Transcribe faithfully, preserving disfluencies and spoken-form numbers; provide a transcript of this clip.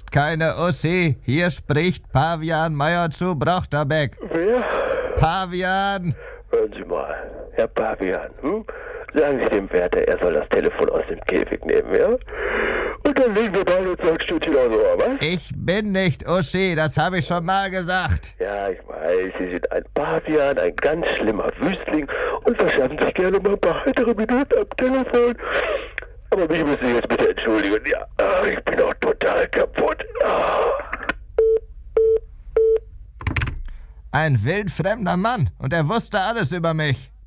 ist keine Ussi. Hier spricht Pavian Meyer zu Brochterbeck. Wer? Pavian! Hören Sie mal, Herr Pavian, hm? Sagen Sie dem Wärter, er soll das Telefon aus dem Käfig nehmen, ja? Und dann legen wir beide uns ein Stündchen aufs Ohr, was? Ich bin nicht Ussi, das habe ich schon mal gesagt. Ja, ich weiß, Sie sind ein Pavian, ein ganz schlimmer Wüstling und verschaffen sich gerne mal ein paar heitere Minuten am Telefon. Aber mich müssen Sie jetzt bitte entschuldigen. Ja, ach, ich bin auch total kaputt. Ah. Ein wildfremder Mann und er wusste alles über mich.